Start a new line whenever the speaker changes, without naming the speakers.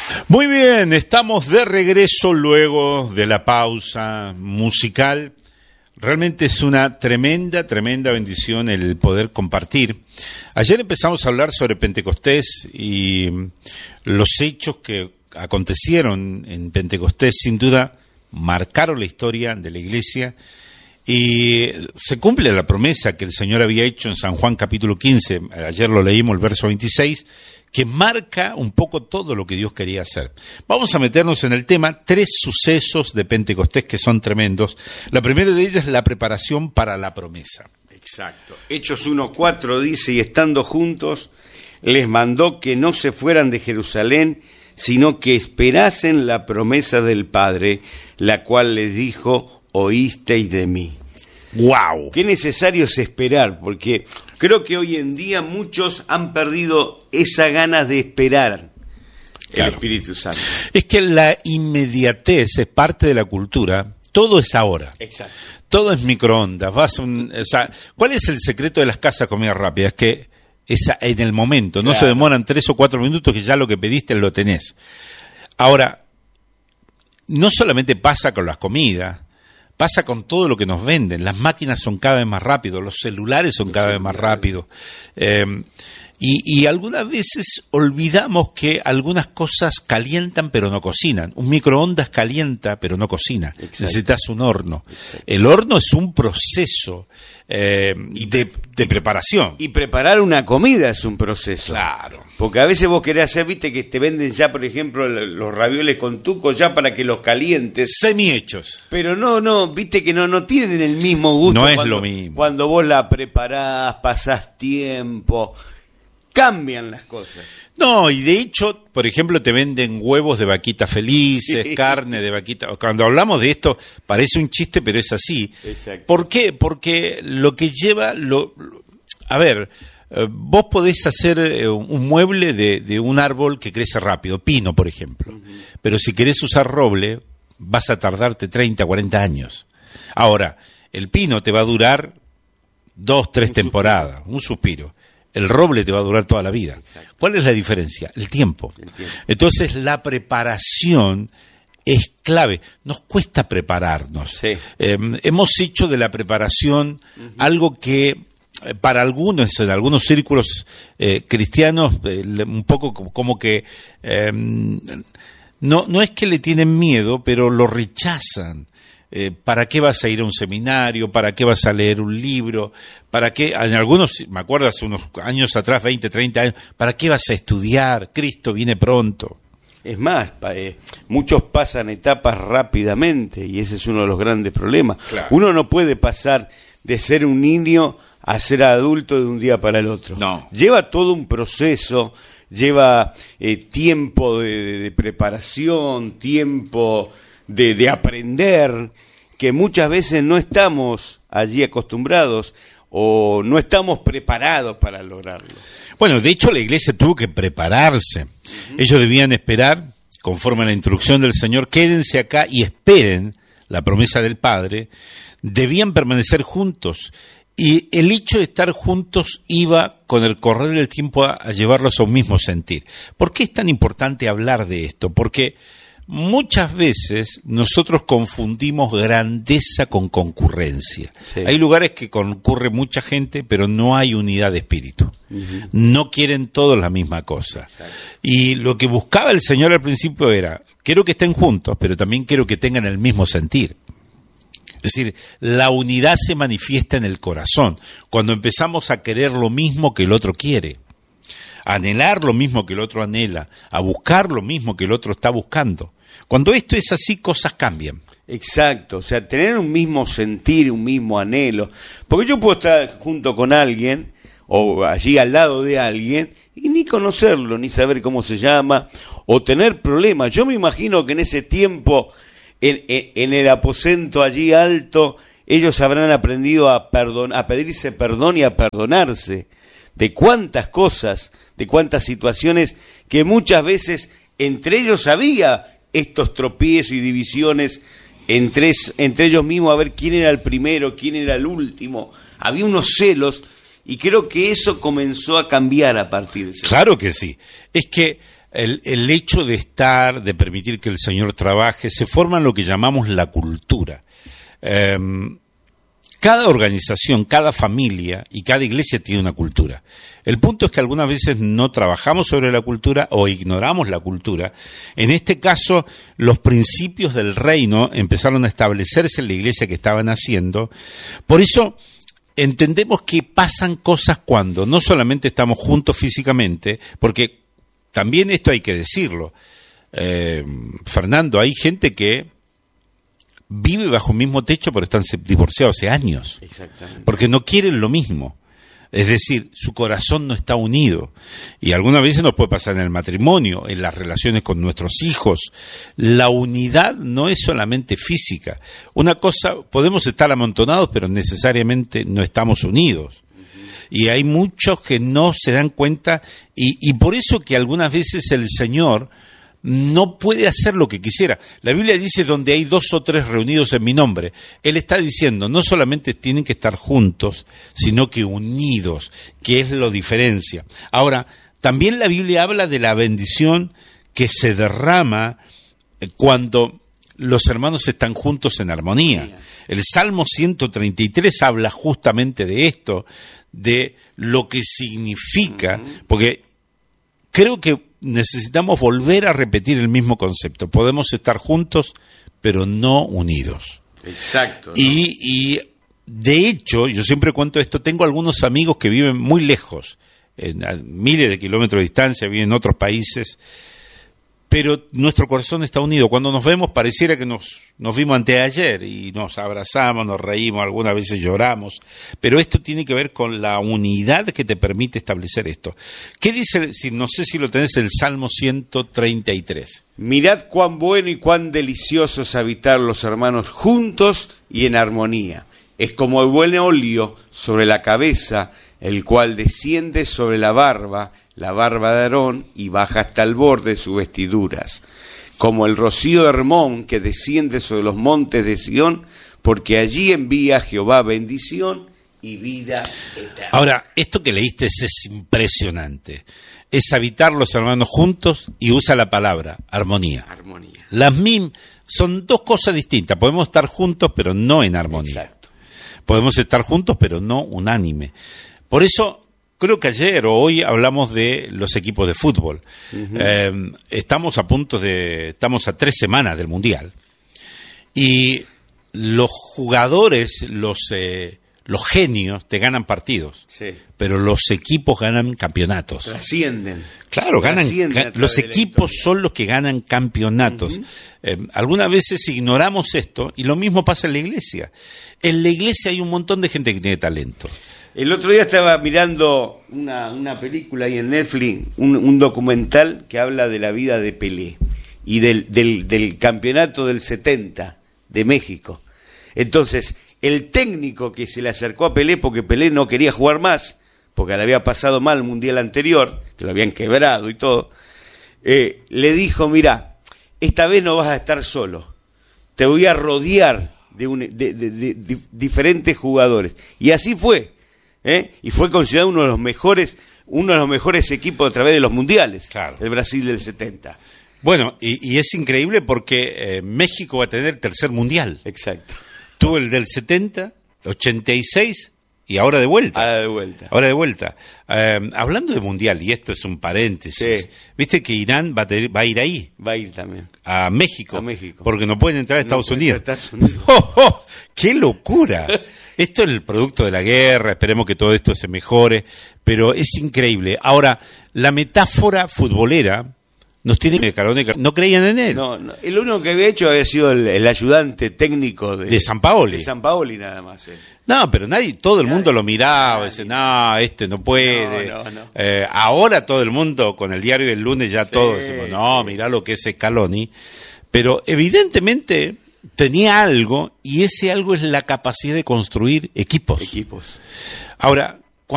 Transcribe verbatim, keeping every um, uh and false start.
Muy bien, estamos de regreso luego de la pausa musical. Realmente es una tremenda, tremenda bendición el poder compartir. Ayer empezamos a hablar sobre Pentecostés y los hechos que acontecieron en Pentecostés, sin duda, marcaron la historia de la iglesia y se cumple la promesa que el Señor había hecho en San Juan capítulo quince, ayer lo leímos, el verso veintiséis, que marca un poco todo lo que Dios quería hacer. Vamos a meternos en el tema, tres sucesos de Pentecostés que son tremendos. La primera de ellas es la preparación para la promesa.
Exacto. Hechos uno cuatro dice, y estando juntos, les mandó que no se fueran de Jerusalén, sino que esperasen la promesa del Padre, la cual les dijo, oísteis de mí.
¡Wow!
Qué necesario es esperar, porque creo que hoy en día muchos han perdido esa ganas de esperar
Claro.
el Espíritu Santo.
Es que la inmediatez es parte de la cultura, todo es ahora.
Exacto.
Todo es microondas. Vas a un, o sea, ¿cuál es el secreto de las casas de comida rápida? Es que es en el momento, no
Claro.
se demoran tres o cuatro minutos que ya lo que pediste lo tenés. Ahora, no solamente pasa con las comidas, pasa con todo lo que nos venden. Las máquinas son cada vez más rápidos, los celulares son
Los
cada
celulares.
vez más rápidos. Eh, y, y algunas veces olvidamos que algunas cosas calientan pero no cocinan. Un microondas calienta pero no cocina.
Exacto.
Necesitas un horno.
Exacto.
El horno es un proceso eh, de, de preparación.
Y preparar una comida es un proceso.
Claro.
Porque a veces vos querés hacer, viste, que te venden ya, por ejemplo, los ravioles con tuco ya para que los calientes.
Semihechos.
Pero no, no, viste que no, no tienen el mismo gusto.
No es
cuando,
lo mismo.
Cuando vos la preparás, pasás tiempo, cambian las cosas.
No, y de hecho, por ejemplo, te venden huevos de vaquitas felices,
Sí.
carne de vaquita. Cuando hablamos de esto, parece un chiste, pero es así.
Exacto.
¿Por qué? Porque lo que lleva, lo, lo- a ver, eh, vos podés hacer eh, un mueble de, de un árbol que crece rápido, pino, por ejemplo. Uh-huh. Pero si querés usar roble, vas a tardarte treinta, cuarenta años. Ahora, el pino te va a durar dos, tres
Un
temporadas, un suspiro. El roble te va a durar toda la vida.
Exacto.
¿Cuál es la diferencia? El tiempo.
El tiempo.
Entonces, la preparación es clave. Nos cuesta prepararnos.
Sí.
Eh, hemos hecho de la preparación uh-huh. algo que eh, para algunos, en algunos círculos eh, cristianos, eh, un poco como, como que eh, no, no es que le tienen miedo, pero lo rechazan. Eh, ¿Para qué vas a ir a un seminario? ¿Para qué vas a leer un libro? ¿Para qué? En algunos, me acuerdo hace unos años atrás, veinte, treinta años, ¿para qué vas a estudiar? Cristo viene pronto.
Es más, pa- eh, muchos pasan etapas rápidamente y ese es uno de los grandes problemas.
Claro.
Uno no puede pasar de ser un niño a ser adulto de un día para el otro.
No.
Lleva todo un proceso, lleva eh, tiempo de, de- de preparación, tiempo de, de aprender, que muchas veces no estamos allí acostumbrados o no estamos preparados para lograrlo.
Bueno, de hecho la iglesia tuvo que prepararse. Uh-huh. Ellos debían esperar, conforme a la instrucción del Señor, quédense acá y esperen la promesa del Padre. Debían permanecer juntos. Y el hecho de estar juntos iba, con el correr del tiempo, a, a llevarlos a un mismo sentir. ¿Por qué es tan importante hablar de esto? Porque muchas veces nosotros confundimos grandeza con concurrencia. Sí. Hay lugares que concurre mucha gente, pero no hay unidad de espíritu. Uh-huh. No quieren todos la misma cosa. Exacto. Y lo que buscaba el Señor al principio era, quiero que estén juntos, pero también quiero que tengan el mismo sentir. Es decir, la unidad se manifiesta en el corazón, cuando empezamos a querer lo mismo que el otro quiere, a anhelar lo mismo que el otro anhela, a buscar lo mismo que el otro está buscando. Cuando esto es así, cosas cambian.
Exacto, o sea, tener un mismo sentir, un mismo anhelo. Porque yo puedo estar junto con alguien, o allí al lado de alguien, y ni conocerlo, ni saber cómo se llama, o tener problemas. Yo me imagino que en ese tiempo, en, en, en el aposento allí alto, ellos habrán aprendido a, perdon, a pedirse perdón y a perdonarse de cuántas cosas, de cuántas situaciones que muchas veces entre ellos había estos tropiezos y divisiones entre, entre ellos mismos, a ver quién era el primero, quién era el último. Había unos celos y creo que eso comenzó a cambiar a partir de ese
Claro que sí. Es que el, el hecho de estar, de permitir que el Señor trabaje, se forma lo que llamamos la cultura. Eh, cada organización, cada familia y cada iglesia tiene una cultura. El punto es que algunas veces no trabajamos sobre la cultura o ignoramos la cultura. En este caso, los principios del reino empezaron a establecerse en la iglesia que estaban haciendo. Por eso entendemos que pasan cosas cuando no solamente estamos juntos físicamente, porque también esto hay que decirlo. Eh, Fernando, hay gente que vive bajo el mismo techo pero están divorciados hace años.
Exactamente.
Porque no quieren lo mismo. Es decir, su corazón no está unido. Y algunas veces nos puede pasar en el matrimonio, en las relaciones con nuestros hijos. La unidad no es solamente física. Una cosa, podemos estar amontonados, pero necesariamente no estamos unidos. Y hay muchos que no se dan cuenta, y, y por eso que algunas veces el Señor no puede hacer lo que quisiera. La Biblia dice donde hay dos o tres reunidos en mi nombre. Él está diciendo, no solamente tienen que estar juntos, sino que unidos, que es lo diferencia. Ahora, también la Biblia habla de la bendición que se derrama cuando los hermanos están juntos en armonía. El Salmo ciento treinta y tres habla justamente de esto, de lo que significa, porque creo que necesitamos volver a repetir el mismo concepto. Podemos estar juntos, pero no unidos.
Exacto. ¿No?
Y, y de hecho, yo siempre cuento esto, tengo algunos amigos que viven muy lejos, en, a miles de kilómetros de distancia, viven en otros países, pero nuestro corazón está unido. Cuando nos vemos pareciera que nos, nos vimos anteayer y nos abrazamos, nos reímos, algunas veces lloramos, pero esto tiene que ver con la unidad que te permite establecer esto. ¿Qué dice, si, no sé si lo tenés, el Salmo ciento treinta y tres?
Mirad cuán bueno y cuán delicioso es habitar los hermanos juntos y en armonía. Es como el buen óleo sobre la cabeza, el cual desciende sobre la barba, la barba de Aarón, y baja hasta el borde de sus vestiduras, como el rocío de Hermón que desciende sobre los montes de Sión, porque allí envía Jehová bendición y vida eterna.
Ahora, esto que leíste es, es impresionante. Es habitar los hermanos juntos y usa la palabra armonía.
Armonía.
Las mim son dos cosas distintas. Podemos estar juntos, pero no en armonía.
Exacto.
Podemos estar juntos, pero no unánime. Por eso, creo que ayer o hoy hablamos de los equipos de fútbol. Uh-huh. Eh, estamos a punto de, estamos a tres semanas del Mundial. Y los jugadores, los, eh, los genios te ganan partidos. Sí. Pero los equipos ganan campeonatos.
Trascienden.
Claro, ganan,
Trascienden
ga, los equipos son los que ganan campeonatos. Uh-huh. Eh, algunas veces ignoramos esto y lo mismo pasa en la iglesia. En la iglesia hay un montón de gente que tiene talento.
El otro día estaba mirando una, una película ahí en Netflix, un, un documental que habla de la vida de Pelé y del, del, del campeonato del setenta de México. Entonces, el técnico que se le acercó a Pelé, porque Pelé no quería jugar más, porque le había pasado mal el mundial anterior, que lo habían quebrado y todo, eh, le dijo, mirá, esta vez no vas a estar solo, te voy a rodear de, un, de, de, de, de diferentes jugadores. Y así fue. ¿Eh? Y fue considerado uno de los mejores, uno de los mejores equipos a través de los mundiales, claro. El Brasil del setenta.
Bueno, y, y es increíble porque eh, México va a tener el tercer mundial.
Exacto.
Tuvo el del setenta, ochenta y seis y ahora de vuelta.
Ahora de vuelta.
Ahora de vuelta. Eh, hablando de mundial, y esto es un paréntesis, sí. ¿Viste que Irán va a, tener, va a ir ahí?
Va a ir también.
A México.
A México.
Porque no pueden entrar a Estados
no
Unidos.
A Estados Unidos.
¡Oh, oh! ¡Qué locura! Esto es el producto de la guerra, esperemos que todo esto se mejore, pero es increíble. Ahora, la metáfora futbolera nos tiene que Carone, no creían en él.
No, no, el único que había hecho había sido el, el ayudante técnico de,
de Sampaoli.
De Sampaoli nada más. Eh.
No, pero nadie, todo el mundo lo miraba, decía, no, este no puede.
No, no, no.
Eh, ahora todo el mundo, con el diario del lunes ya sí, todos decimos, no,
sí.
Mirá lo que es Scaloni. Pero evidentemente tenía algo, y ese algo es la capacidad de construir equipos.
Equipos.
Ahora,